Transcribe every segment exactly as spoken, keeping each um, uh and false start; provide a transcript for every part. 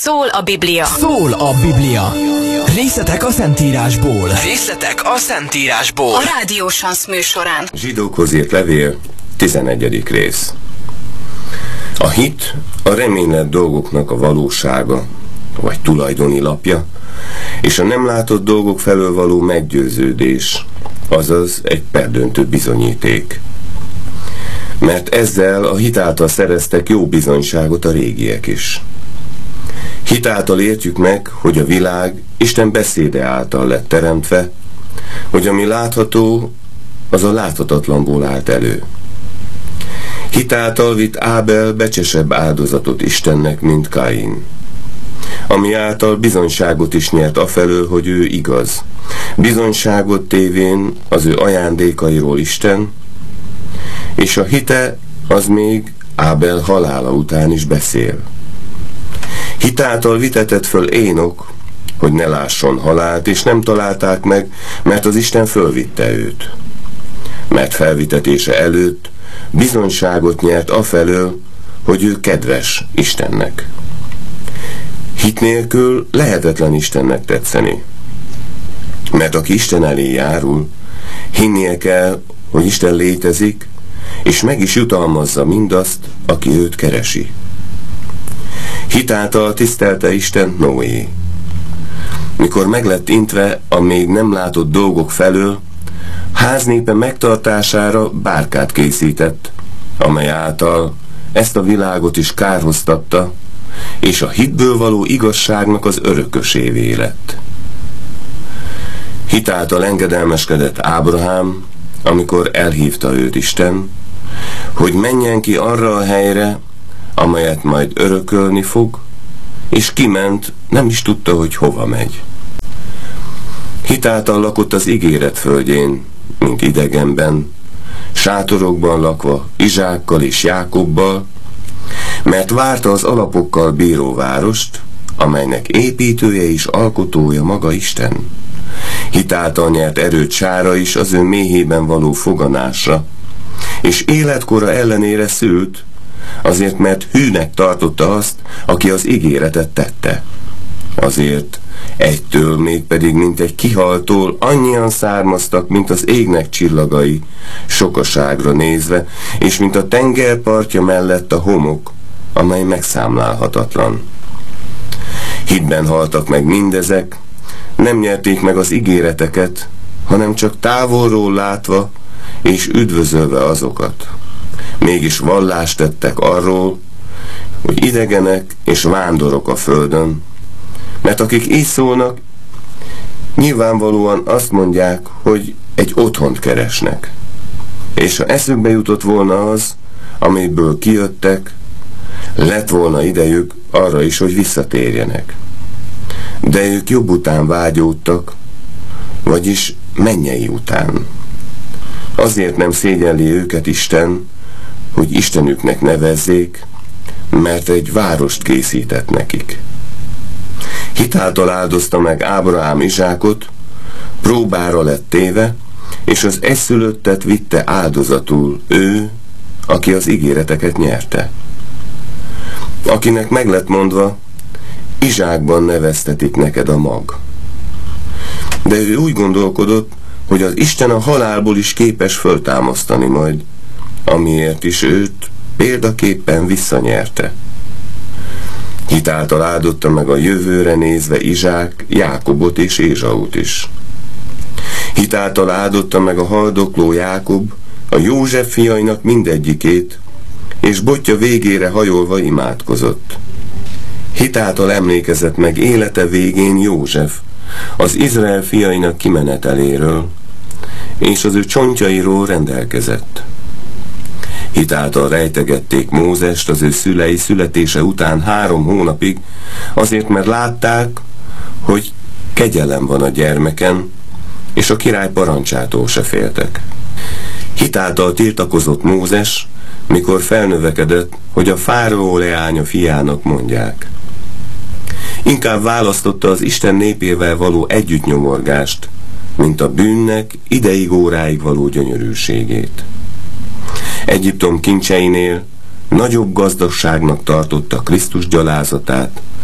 Szól a Biblia. Szól a Biblia. Részletek a Szentírásból. Részletek a Szentírásból. A Rádió Sansz műsorán. Zsidókhoz írt levél, tizenegyedik rész. A hit a reménylett dolgoknak a valósága, vagy tulajdoni lapja, és a nem látott dolgok felől való meggyőződés, azaz egy perdöntő bizonyíték. Mert ezzel a hit által szereztek jó bizonyságot a régiek is. Hit által értjük meg, hogy a világ Isten beszéde által lett teremtve, hogy ami látható, az a láthatatlanból állt elő. Hit által vitt Ábel becsesebb áldozatot Istennek, mint Kain, ami által bizonyságot is nyert afelől, hogy ő igaz. Bizonyságot tévén az ő ajándékairól Isten, és a hite az még Ábel halála után is beszél. Hit által vitetett föl Énok, hogy ne lásson halált, és nem találták meg, mert az Isten fölvitte őt. Mert felvitetése előtt bizonyságot nyert afelől, hogy ő kedves Istennek. Hit nélkül lehetetlen Istennek tetszeni. Mert aki Isten elé járul, hinnie kell, hogy Isten létezik, és meg is jutalmazza mindazt, aki őt keresi. Hit által tisztelte Isten Noé. Mikor meglett intve a még nem látott dolgok felől, háznépe megtartására bárkát készített, amely által ezt a világot is kárhoztatta, és a hitből való igazságnak az örökösévé lett. Hit által engedelmeskedett Ábrahám, amikor elhívta őt Isten, hogy menjen ki arra a helyre, amelyet majd örökölni fog, és kiment, nem is tudta, hogy hova megy. Hit által lakott az ígéret földjén, mint idegenben, sátorokban lakva Izsákkal és Jákobbal, mert várta az alapokkal bíró várost, amelynek építője és alkotója maga Isten. Hit által nyert erőt Sára is az ő méhében való foganásra, és életkora ellenére szült, azért, mert hűnek tartotta azt, aki az ígéretet tette. Azért egytől, mégpedig mint egy kihaltól annyian származtak, mint az égnek csillagai, sokaságra nézve, és mint a tengerpartja mellett a homok, amely megszámlálhatatlan. Hitben haltak meg mindezek, nem nyerték meg az ígéreteket, hanem csak távolról látva és üdvözölve azokat. Mégis vallást tettek arról, hogy idegenek és vándorok a földön, mert akik így szólnak, nyilvánvalóan azt mondják, hogy egy otthont keresnek. És ha eszükbe jutott volna az, amiből kijöttek, lett volna idejük arra is, hogy visszatérjenek. De ők jobb után vágyódtak, vagyis mennyei után. Azért nem szégyelli őket Isten, hogy Istenüknek nevezzék, mert egy várost készített nekik. Hitáltal áldozta meg Ábrahám Izsákot, próbára lett téve, és az egyszülöttet vitte áldozatul ő, aki az ígéreteket nyerte. Akinek meg lett mondva, Izsákban neveztetik neked a mag. De ő úgy gondolkodott, hogy az Isten a halálból is képes föltámasztani majd, amiért is őt példaképpen visszanyerte. Hitáltal áldotta meg a jövőre nézve Izsák, Jákobot és Ézsaut is. Hitáltal áldotta meg a haldokló Jákob a József fiainak mindegyikét, és botja végére hajolva imádkozott. Hitáltal emlékezett meg élete végén József, az Izrael fiainak kimeneteléről, és az ő csontjairól rendelkezett. Hitáltal rejtegették Mózest az ő szülei születése után három hónapig, azért, mert látták, hogy kegyelem van a gyermeken, és a király parancsától se féltek. Hitáltal tiltakozott Mózes, mikor felnövekedett, hogy a fáraó leánya fiának mondják. Inkább választotta az Isten népével való együttnyomorgást, mint a bűnnek ideig óráig való gyönyörűségét. Egyiptom kincseinél nagyobb gazdagságnak tartotta Krisztus gyalázatát,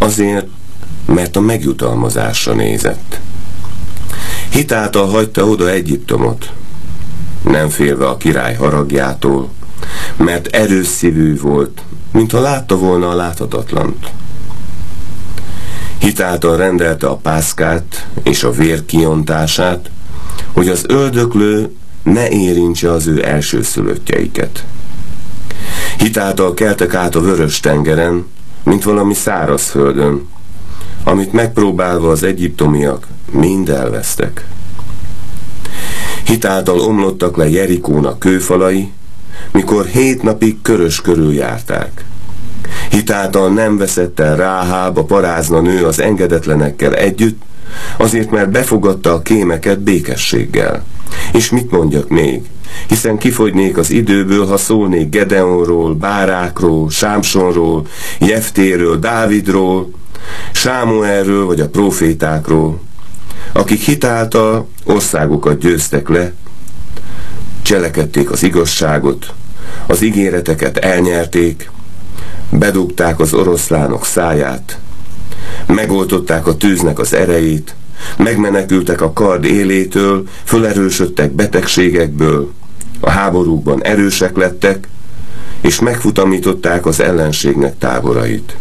Azért, mert a megjutalmazásra nézett. Hitáltal hagyta oda Egyiptomot, nem félve a király haragjától, mert erős szívű volt, mintha látta volna a láthatatlant. Hitáltal rendelte a pászkát és a vér kiontását, hogy az öldöklő ne érintse az ő elsőszülöttjeiket. Hitáltal keltek át a vörös tengeren, mint valami szárazföldön, amit megpróbálva az egyiptomiak mind elvesztek. Hitáltal omlottak le Jerikónak kőfalai, mikor hét napig körös körül járták. Hitáltal nem veszett el Ráháb, a parázna nő az engedetlenekkel együtt, azért mert befogadta a kémeket békességgel. És mit mondjak még? Hiszen kifogynék az időből, ha szólnék Gedeonról, Bárákról, Sámsonról, Jeftéről, Dávidról, Sámuelről vagy a profétákról, akik hitáltal országokat győztek le, cselekedték az igazságot, az ígéreteket elnyerték, bedugták az oroszlánok száját, megoltották a tűznek az erejét, megmenekültek a kard élétől, fölerősödtek betegségekből, a háborúkban erősek lettek, és megfutamították az ellenségnek táborait.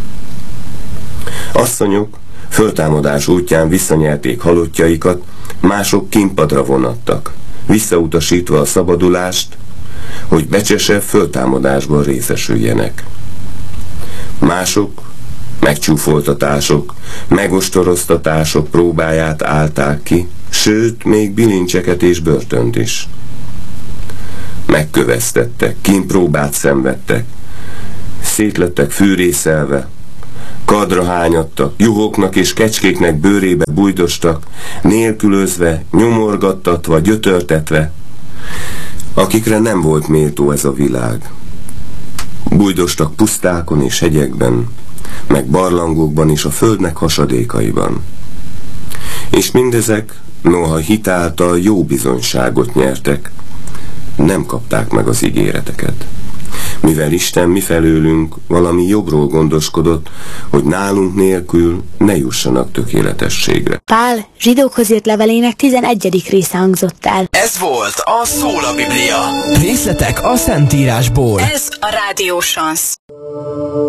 Asszonyok föltámadás útján visszanyerték halottjaikat, mások kínpadra vonattak, visszautasítva a szabadulást, hogy becsesebb föltámadásban részesüljenek. Mások megcsúfoltatások, megostoroztatások próbáját állták ki, sőt, még bilincseket és börtönt is. Megköveztettek, kínpróbát szenvedtek, szétlettek fűrészelve, kadra hányadtak, juhoknak és kecskéknek bőrébe bújdostak, nélkülözve, nyomorgattatva, gyötörtetve, akikre nem volt méltó ez a világ. Bújdostak pusztákon és hegyekben, meg barlangokban és a földnek hasadékaiban. És mindezek, noha hitáltal jó bizonyságot nyertek, nem kapták meg az ígéreteket. Mivel Isten mifelőlünk valami jobbról gondoskodott, hogy nálunk nélkül ne jussanak tökéletességre. Pál zsidókhoz írt levelének tizenegyedik része hangzott el. Ez volt a Szól a Biblia. Részletek a Szentírásból. Ez a Rádió Sansz.